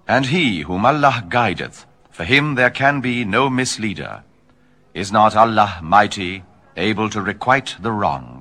And he whom Allah guideth, for him there can be no misleader. Is not Allah mighty, able to requite the wrong?